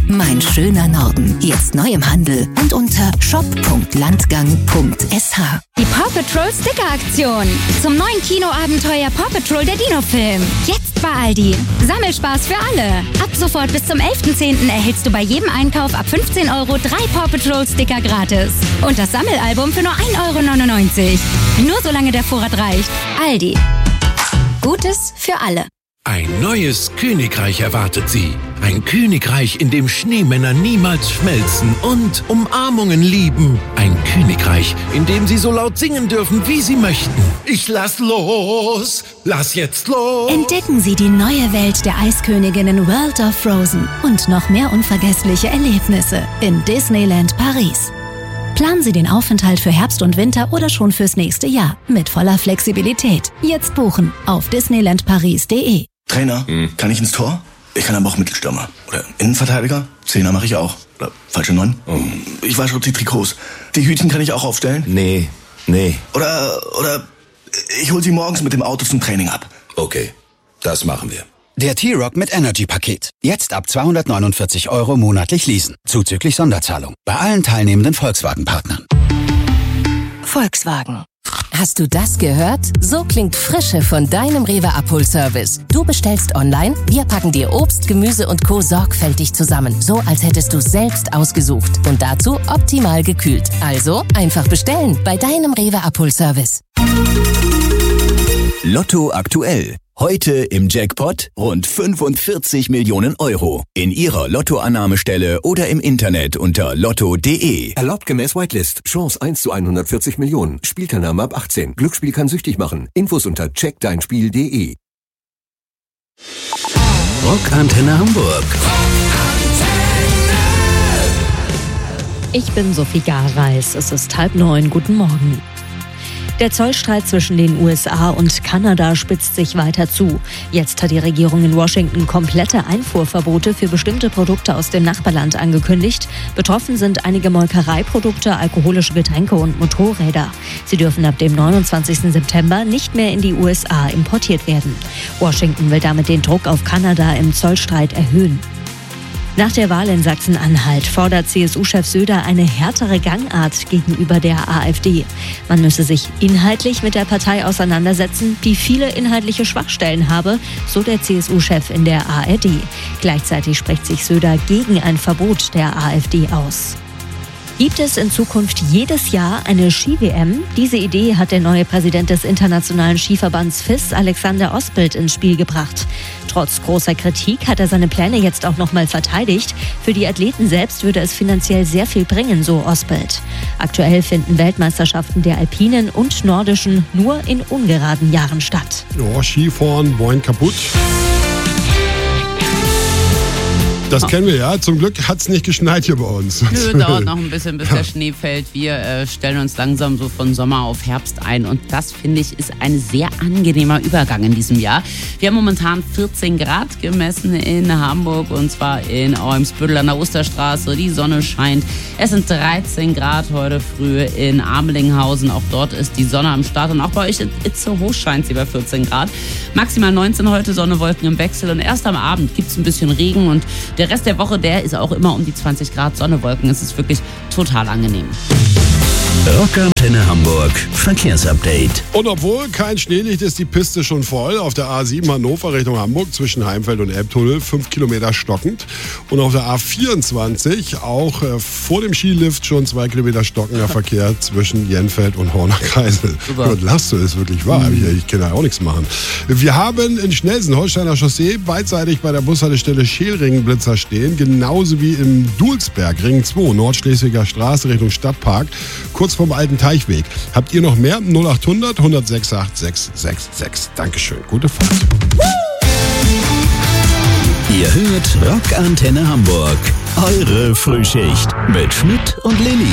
Mein schöner Norden. Jetzt neu im Handel und unter shop.landgang.sh. Die Paw Patrol Sticker-Aktion. Zum neuen Kinoabenteuer Paw Patrol der Dino-Film. Jetzt bei Aldi. Sammelspaß für alle. Ab sofort bis zum 11.10. erhältst du bei jedem Einkauf ab 15 € 3 Paw Patrol Sticker gratis. Und das Sammelalbum für nur 1,99 €. Nur solange der Vorrat reicht. Aldi. Gutes für alle. Ein neues Königreich erwartet Sie. Ein Königreich, in dem Schneemänner niemals schmelzen und Umarmungen lieben. Ein Königreich, in dem Sie so laut singen dürfen, wie Sie möchten. Ich lass los, lass jetzt los. Entdecken Sie die neue Welt der Eisköniginnen World of Frozen und noch mehr unvergessliche Erlebnisse in Disneyland Paris. Planen Sie den Aufenthalt für Herbst und Winter oder schon fürs nächste Jahr mit voller Flexibilität. Jetzt buchen auf disneylandparis.de. Trainer, kann ich ins Tor? Ich kann aber auch Mittelstürmer. Oder Innenverteidiger? Zehner mache ich auch. Oder falsche 9? Ich wasche auch die Trikots. Die Hütchen kann ich auch aufstellen? Nee. Oder ich hol sie morgens mit dem Auto zum Training ab. Okay, das machen wir. Der T-Rock mit Energy-Paket. Jetzt ab 249 € monatlich leasen. Zuzüglich Sonderzahlung. Bei allen teilnehmenden Volkswagen-Partnern. Volkswagen. Hast du das gehört? So klingt Frische von deinem Rewe Abholservice. Du bestellst online, wir packen dir Obst, Gemüse und Co. sorgfältig zusammen. So, als hättest du selbst ausgesucht. Und dazu optimal gekühlt. Also einfach bestellen bei deinem Rewe Abholservice. Lotto aktuell. Heute im Jackpot rund 45 Millionen €. In Ihrer Lottoannahmestelle oder im Internet unter lotto.de. Erlaubt gemäß Whitelist. Chance 1 zu 140 Millionen. Spielteilnahme ab 18. Glücksspiel kann süchtig machen. Infos unter checkdeinspiel.de. Rockantenne Hamburg. Ich bin Sophie Gareis. Es ist 8:30. Guten Morgen. Der Zollstreit zwischen den USA und Kanada spitzt sich weiter zu. Jetzt hat die Regierung in Washington komplette Einfuhrverbote für bestimmte Produkte aus dem Nachbarland angekündigt. Betroffen sind einige Molkereiprodukte, alkoholische Getränke und Motorräder. Sie dürfen ab dem 29. September nicht mehr in die USA importiert werden. Washington will damit den Druck auf Kanada im Zollstreit erhöhen. Nach der Wahl in Sachsen-Anhalt fordert CSU-Chef Söder eine härtere Gangart gegenüber der AfD. Man müsse sich inhaltlich mit der Partei auseinandersetzen, die viele inhaltliche Schwachstellen habe, so der CSU-Chef in der ARD. Gleichzeitig spricht sich Söder gegen ein Verbot der AfD aus. Gibt es in Zukunft jedes Jahr eine Ski-WM? Diese Idee hat der neue Präsident des Internationalen Skiverbands FIS, Alexander Ospelt, ins Spiel gebracht. Trotz großer Kritik hat er seine Pläne jetzt auch nochmal verteidigt. Für die Athleten selbst würde es finanziell sehr viel bringen, so Ospelt. Aktuell finden Weltmeisterschaften der alpinen und nordischen nur in ungeraden Jahren statt. Ja, Skifahren, Bein kaputt. Das kennen wir ja. Zum Glück hat es nicht geschneit hier bei uns. Nö, dauert noch ein bisschen, bis der Schnee fällt. Wir stellen uns langsam so von Sommer auf Herbst ein. Und das, finde ich, ist ein sehr angenehmer Übergang in diesem Jahr. Wir haben momentan 14 Grad gemessen in Hamburg. Und zwar in Eimsbüttel an der Osterstraße. Die Sonne scheint. Es sind 13 Grad heute früh in Amelinghausen. Auch dort ist die Sonne am Start. Und auch bei euch in Itzehoe scheint sie bei 14 Grad. Maximal 19 heute, Sonne, Wolken im Wechsel. Und erst am Abend gibt es ein bisschen Regen. Und der Rest der Woche, der ist auch immer um die 20 Grad Sonne, Wolken. Es ist wirklich total angenehm. Rockantenne Hamburg Verkehrsupdate. Und obwohl kein Schnee liegt, ist die Piste schon voll. Auf der A7 Hannover Richtung Hamburg zwischen Heimfeld und Elbtunnel 5 Kilometer stockend. Und auf der A24 auch vor dem Skilift schon 2 Kilometer stockender Verkehr zwischen Jenfeld und Horner Kreisel. Gott, lachst du, ist wirklich wahr. Ich kann da auch nichts machen. Wir haben in Schnelsen-Holsteiner Chaussee beidseitig bei der Bushaltestelle Schälringen-Blitzer stehen. Genauso wie im Dulsberg, Ring 2, Nordschleswiger Straße Richtung Stadtpark. Kurz vom alten Teichweg. Habt ihr noch mehr? 0800 106 666. Dankeschön. Gute Fahrt. Ihr hört Rockantenne Hamburg. Eure Frühschicht mit Schmidt und Lilly.